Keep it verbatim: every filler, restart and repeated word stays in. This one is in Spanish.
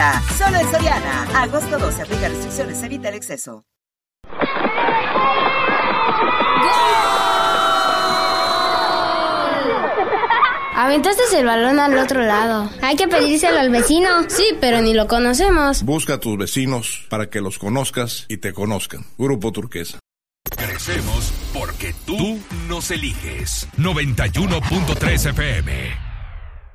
Solo en Soriana. Agosto doce. Aplica restricciones. Evita el exceso. Aventaste el balón al otro lado. Hay que pedírselo al vecino. Sí, pero ni lo conocemos. Busca a tus vecinos para que los conozcas y te conozcan. Grupo Turquesa. Crecemos porque tú nos eliges. noventa y uno punto tres F M.